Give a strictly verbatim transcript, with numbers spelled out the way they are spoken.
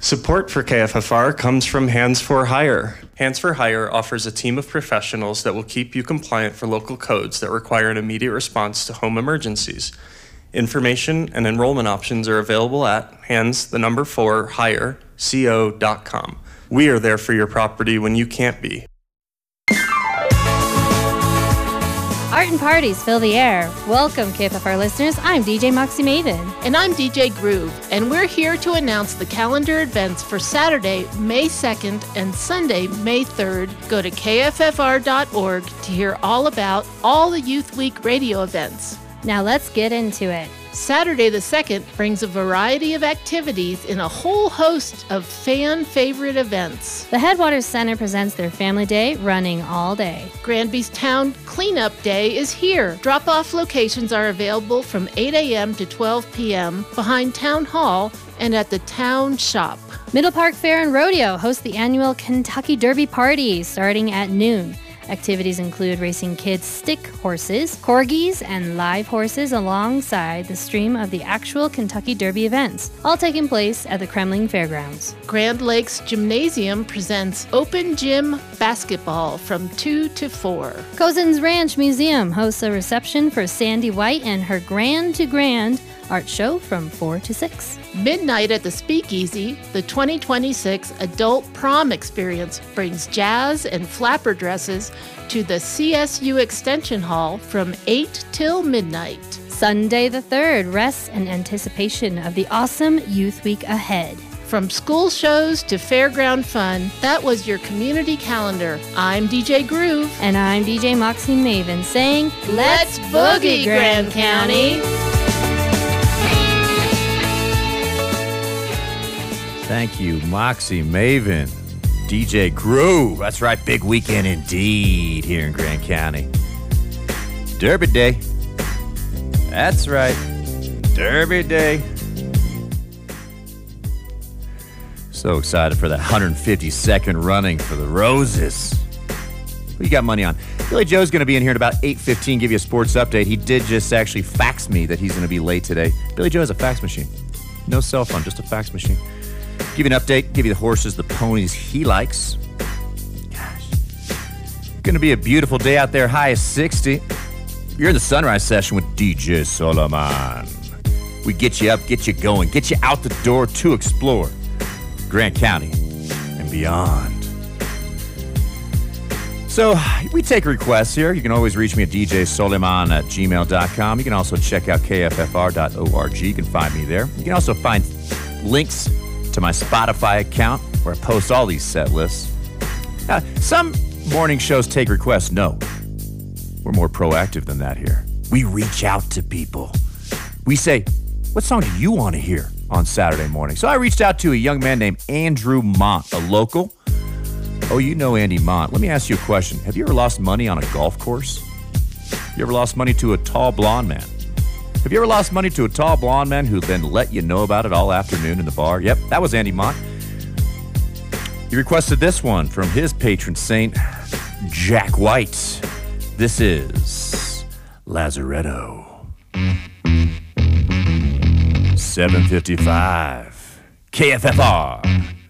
Support for K F F R comes from Hands for Hire. Hands for Hire offers a team of professionals that will keep you compliant for local codes that require an immediate response to home emergencies. Information and enrollment options are available at hands, the number four, hire, co dot com. We are there for your property when you can't be. Art and parties fill the air. Welcome, K F F R listeners. I'm D J Moxie Maven. And I'm D J Groove. And we're here to announce the calendar events for Saturday, May second and Sunday, May third. Go to K F F R dot org to hear all about all the Youth Week radio events. Now let's get into it. Saturday the second brings a variety of activities in a whole host of fan favorite events. The Headwaters Center presents their Family Day, running all day. Granby's Town Cleanup Day is here. Drop-off locations are available from eight a.m. to twelve p.m. behind Town Hall and at the Town Shop. Middle Park Fair and Rodeo host the annual Kentucky Derby Party starting at noon. Activities include racing kids' stick horses, corgis, and live horses alongside the stream of the actual Kentucky Derby events, all taking place at the Kremling Fairgrounds. Grand Lakes Gymnasium presents Open Gym Basketball from two to four. Cozen's Ranch Museum hosts a reception for Sandy White and her Grand to Grand art show from four to six. Midnight at the Speakeasy, the twenty twenty-six Adult Prom Experience brings jazz and flapper dresses to the C S U Extension Hall from eight till midnight. Sunday the third rests in anticipation of the awesome Youth Week ahead. From school shows to fairground fun, that was your community calendar. I'm D J Groove. And I'm D J Moxie Maven saying, Let's boogie, Grand County! Thank you, Moxie Maven. D J Groove. That's right, big weekend indeed here in Grand County. Derby Day. That's right, Derby Day. So excited for that one hundred fifty-second running for the Roses. Who you got money on? Billy Joe's going to be in here at about eight fifteen, give you a sports update. He did just actually fax me that he's going to be late today. Billy Joe has a fax machine. No cell phone, just a fax machine. Give you an update, give you the horses, the ponies he likes. Gosh. Going to be a beautiful day out there, high of sixty. You're in the Sunrise Session with D J Solomon. We get you up, get you going, get you out the door to explore Grant County and beyond. So, we take requests here. You can always reach me at d j solomon at gmail dot com. You can also check out k f f r dot org. You can find me there. You can also find links to my Spotify account where I post all these set lists. Now, some morning shows take requests. No, we're more proactive than that here. We reach out to people. We say, what song do you want to hear on Saturday morning? So I reached out to a young man named Andrew Mont, a local. Oh, you know Andy Mont. Let me ask you a question. Have you ever lost money on a golf course? You ever lost money to a tall blonde man? Have you ever lost money to a tall blonde man who then let you know about it all afternoon in the bar? Yep, that was Andy Mont. He requested this one from his patron saint, Jack White. This is Lazaretto. seven fifty-five K F F R.